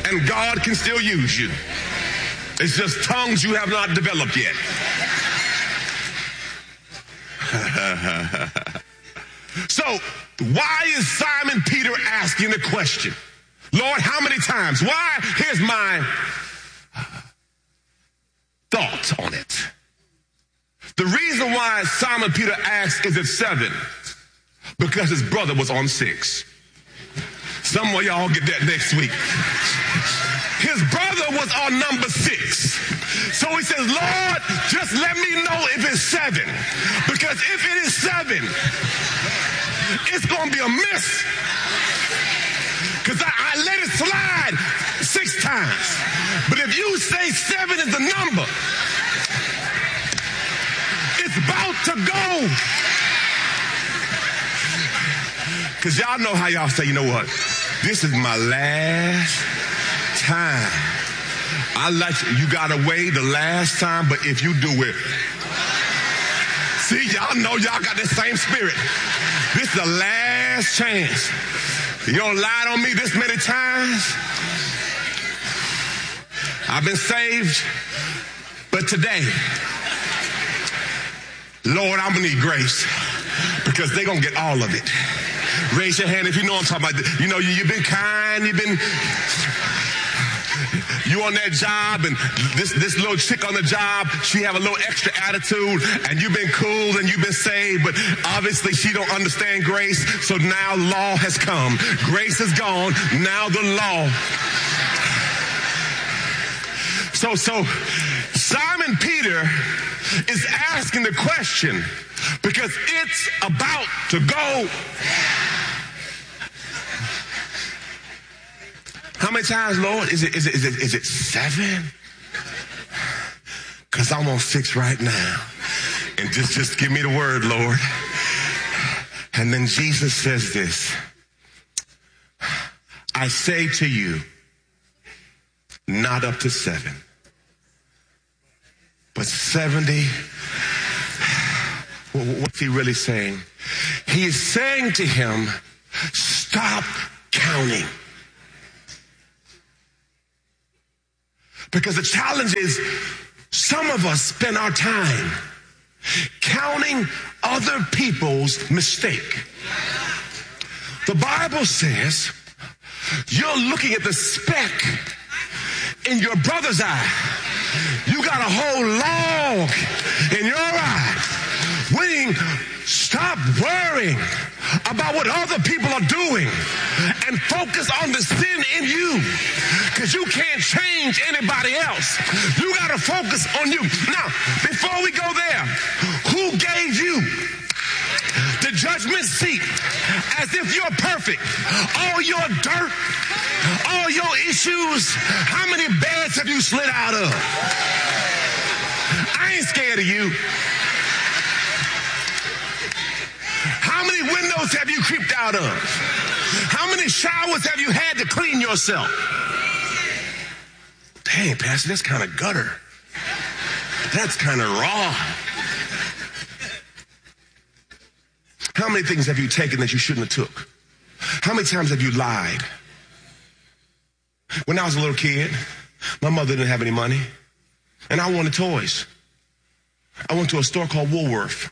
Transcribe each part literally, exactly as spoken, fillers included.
and God can still use you. It's just tongues you have not developed yet. So, why is Simon Peter asking the question? Lord, how many times? Why? Here's my thoughts on it. The reason why Simon Peter asked, is it seven? Because his brother was on six. Some of y'all get that next week. His brother was on number six. So he says, Lord, just let me know if it's seven. Because if it is seven, it's going to be a miss. Because I, I let it slide six times. But if you say seven is the number, it's about to go. Because y'all know how y'all say, you know what? This is my last time. I let you, you got away the last time, but if you do it. See, y'all know y'all got the same spirit. This is the last chance. You don't lie on me this many times. I've been saved, but today, Lord, I'm gonna need grace because they're gonna get all of it. Raise your hand if you know what I'm talking about. You know, you, you've been kind, you've been, you on that job, and this, this little chick on the job, she have a little extra attitude, and you've been cool and you've been saved, but obviously she don't understand grace, so now law has come. Grace is gone, now the law. So, so Simon Peter is asking the question because it's about to go. How many times, Lord? Is it, is it, is it, is it seven? Because I'm on six right now. And just, just give me the word, Lord. And then Jesus says this. I say to you, not up to seven, but seventy. What's he really saying? He is saying to him, stop counting. Because the challenge is some of us spend our time counting other people's mistake. The Bible says you're looking at the speck in your brother's eye. You got a whole log in your eye. Winning, stop worrying about what other people are doing and focus on the sin in you, because you can't change anybody else. You got to focus on you. Now, before we go there, who gave you the judgment seat as if you're perfect? All your dirt, all your issues, how many beds have you slid out of? I ain't scared of you. How many windows have you creeped out of? How many showers have you had to clean yourself? Dang, Pastor, that's kind of gutter. That's kind of raw. How many things have you taken that you shouldn't have took? How many times have you lied? When I was a little kid, my mother didn't have any money, and I wanted toys. I went to a store called Woolworth.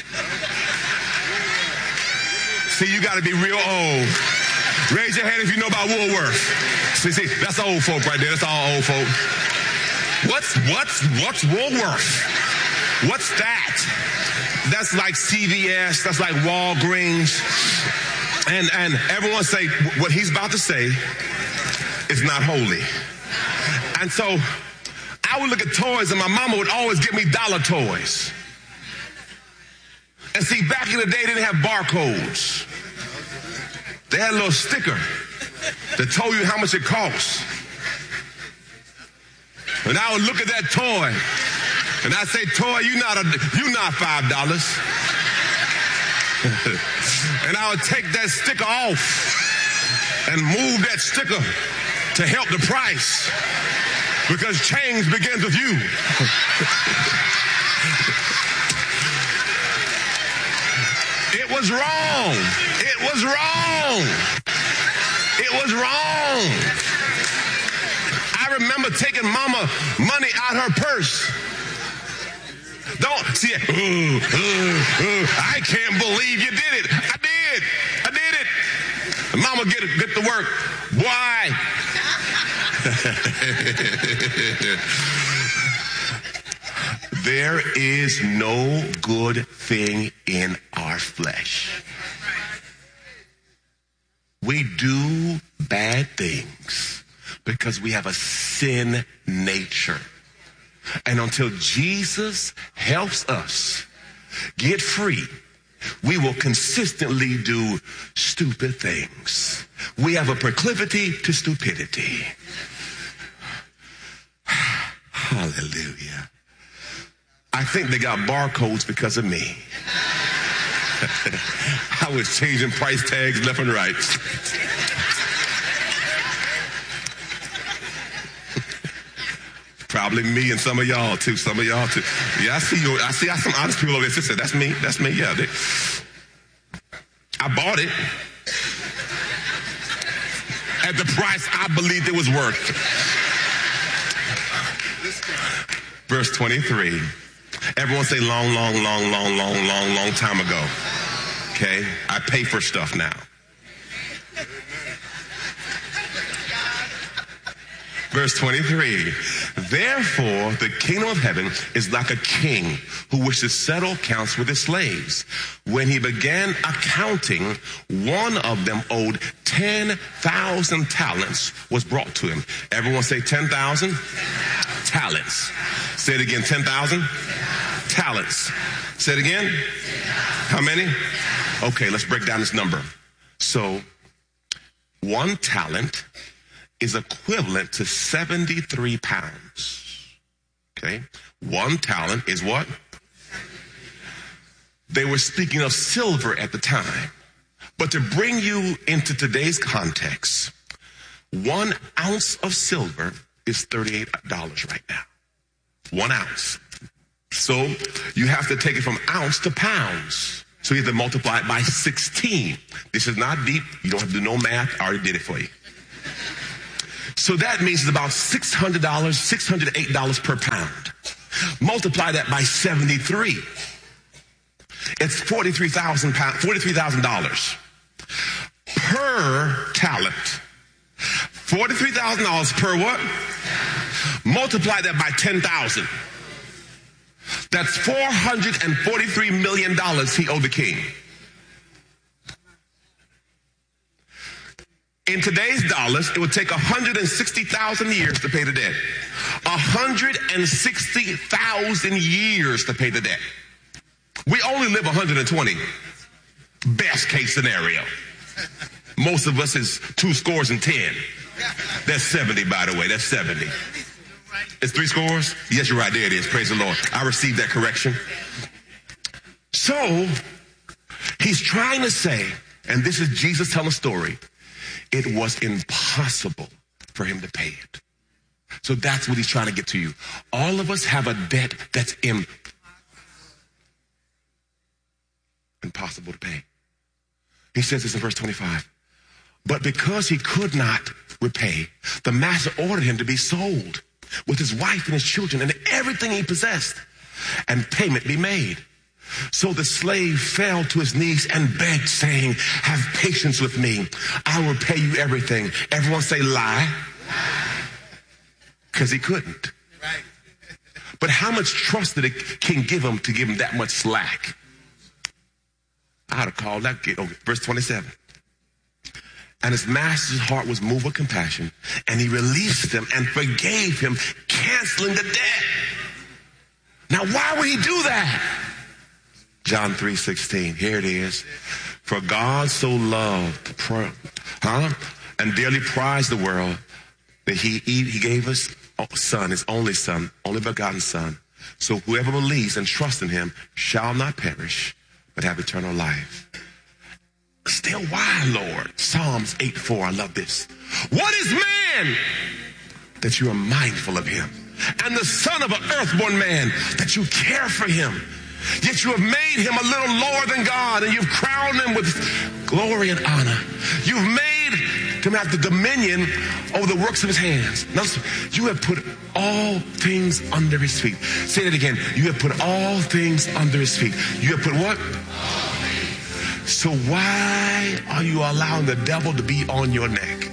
See, you got to be real old. Raise your hand if you know about Woolworth. See, see, that's old folk right there. That's all old folk. What's, what's, what's Woolworth? What's that? That's like C V S. That's like Walgreens. And, and everyone say, what he's about to say is not holy. And so I would look at toys, and my mama would always give me dollar toys. And see, back in the day, they didn't have barcodes. They had a little sticker that told you how much it cost. And I would look at that toy, and I'd say, toy, you not a, you not five dollars. And I would take that sticker off and move that sticker to help the price, because change begins with you. It was wrong. It was wrong. It was wrong. mama money out her purse. Don't see it. Ooh, ooh, ooh, I can't believe you did it. I did. I did it. Mama get it, get to work. Why? There is no good thing in our flesh. We do bad things because we have a sin nature. And until Jesus helps us get free, we will consistently do stupid things. We have a proclivity to stupidity. Hallelujah. I think they got barcodes because of me. I was changing price tags left and right. Probably me and some of y'all too. Some of y'all too. Yeah, I see you. I see some honest people over there. Sister, that's me. That's me. Yeah. They, I bought it at the price I believed it was worth. Verse twenty-three. Everyone say long, long, long, long, long, long, long time ago. Okay? I pay for stuff now. Verse twenty-three. Therefore, the kingdom of heaven is like a king who wished to settle accounts with his slaves. When he began accounting, one of them owed ten thousand talents was brought to him. Everyone say ten thousand talents. Say it again, ten thousand talents. Say it again. How many? Okay, let's break down this number. So, one talent is equivalent to seventy-three pounds. Okay? One talent is what? They were speaking of silver at the time. But to bring you into today's context, one ounce of silver is thirty-eight dollars right now. One ounce. So you have to take it from ounce to pounds. So you have to multiply it by sixteen. This is not deep. You don't have to do no math. I already did it for you. So that means it's about six hundred dollars, six hundred eight dollars per pound. Multiply that by seventy-three. It's forty-three thousand pounds, forty-three thousand dollars per talent. forty-three thousand dollars per what? Multiply that by ten thousand. That's four hundred forty-three million dollars he owed the king. In today's dollars, it would take one hundred sixty thousand years to pay the debt. one hundred sixty thousand years to pay the debt. We only live one hundred twenty. Best case scenario. Most of us is two scores and ten. That's seventy, by the way. That's seventy. It's three scores? Yes, you're right. There it is. Praise the Lord. I received that correction. So, he's trying to say, and this is Jesus telling a story, it was impossible for him to pay it. So that's what he's trying to get to you. All of us have a debt that's im- impossible to pay. He says this in verse twenty-five. But because he could not repay, the master ordered him to be sold with his wife and his children and everything he possessed, and payment be made. So the slave fell to his knees and begged, saying, have patience with me. I will pay you everything. Everyone say lie. Because he couldn't. Right. But how much trust did a king give him to give him that much slack? I had to call that. Okay, verse twenty-seven. And his master's heart was moved with compassion, and he released him and forgave him, canceling the debt. Now, why would he do that? John three sixteen. Here it is. For God so loved, huh, and dearly prized the world that he he gave us a son, his only son, only begotten son. So whoever believes and trusts in him shall not perish, but have eternal life. Still, why, Lord? Psalms eight four. I love this. What is man that you are mindful of him? And the son of an earthborn man that you care for him? Yet you have made him a little lower than God, and you've crowned him with glory and honor. You've made to have the dominion over the works of his hands. Now, you have put all things under his feet. Say that again. You have put all things under his feet. You have put what? So why are you allowing the devil to be on your neck?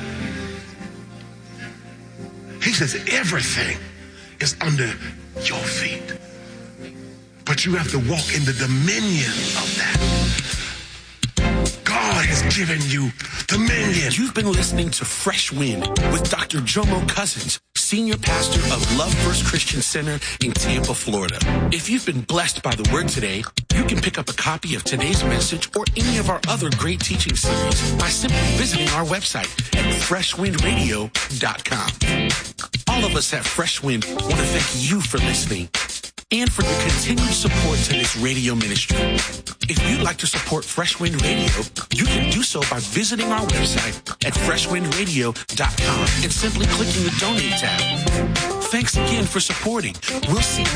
He says everything is under your feet. But you have to walk in the dominion of that. God has given you dominion. You've been listening to Fresh Wind with Doctor Jomo Cousins, Senior Pastor of Love First Christian Center in Tampa, Florida. If you've been blessed by the word today, you can pick up a copy of today's message or any of our other great teaching series by simply visiting our website at fresh wind radio dot com. All of us at Fresh Wind want to thank you for listening and for your continued support to this radio ministry. If you'd like to support Fresh Wind Radio, you can do so by visiting our website at fresh wind radio dot com and simply clicking the Donate tab. Thanks again for supporting. We'll see you